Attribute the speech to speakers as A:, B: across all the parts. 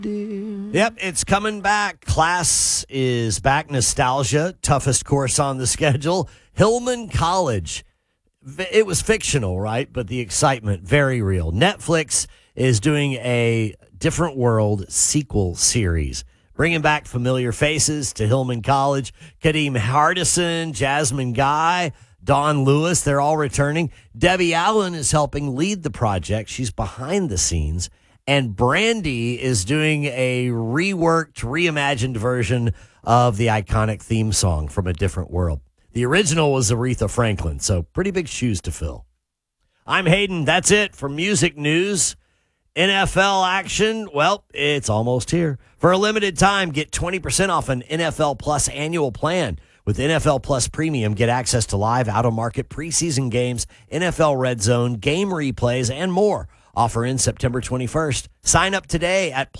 A: Yep, it's coming back. Class is back. Nostalgia, toughest course on the schedule. Hillman College. It was fictional, right? But the excitement, very real. Netflix is doing a Different World sequel series, bringing back familiar faces to Hillman College. Kadeem Hardison, Jasmine Guy, Dawn Lewis, they're all returning. Debbie Allen is helping lead the project. She's behind the scenes. And Brandy is doing a reworked, reimagined version of the iconic theme song from A Different World. The original was Aretha Franklin, so pretty big shoes to fill. I'm Hayden. That's it for music news. NFL action, well, it's almost here. For a limited time, get 20% off an NFL Plus annual plan. With NFL Plus Premium, get access to live out-of-market preseason games, NFL Red Zone, game replays, and more. Offer ends September 21st. Sign up today at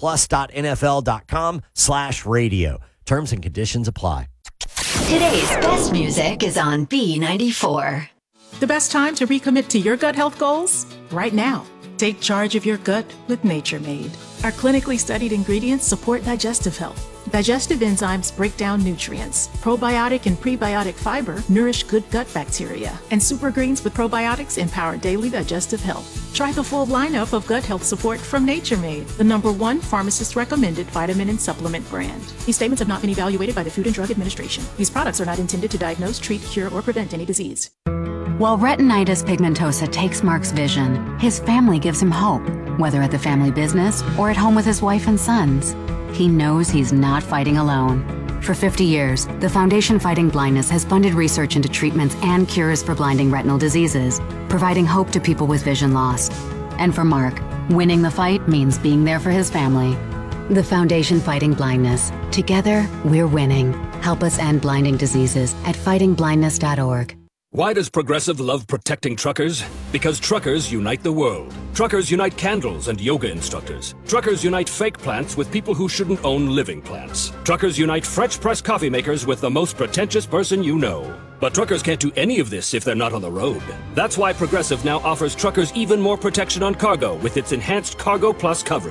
A: plus.nfl.com/radio. Terms and conditions apply.
B: Today's best music is on B94.
C: The best time to recommit to your gut health goals? Right now. Take charge of your gut with Nature Made. Our clinically studied ingredients support digestive health. Digestive enzymes break down nutrients. Probiotic and prebiotic fiber nourish good gut bacteria. And super greens with probiotics empower daily digestive health. Try the full lineup of gut health support from Nature Made, the #1 pharmacist-recommended vitamin and supplement brand. These statements have not been evaluated by the Food and Drug Administration. These products are not intended to diagnose, treat, cure, or prevent any disease.
D: While retinitis pigmentosa takes Mark's vision, his family gives him hope, whether at the family business or at home with his wife and sons. He knows he's not fighting alone. For 50 years, the Foundation Fighting Blindness has funded research into treatments and cures for blinding retinal diseases, providing hope to people with vision loss. And for Mark, winning the fight means being there for his family. The Foundation Fighting Blindness. Together, we're winning. Help us end blinding diseases at fightingblindness.org.
E: Why does Progressive love protecting truckers? Because truckers unite the world. Truckers unite candles and yoga instructors. Truckers unite fake plants with people who shouldn't own living plants. Truckers unite French press coffee makers with the most pretentious person you know. But truckers can't do any of this if they're not on the road. That's why Progressive now offers truckers even more protection on cargo with its enhanced Cargo Plus coverage.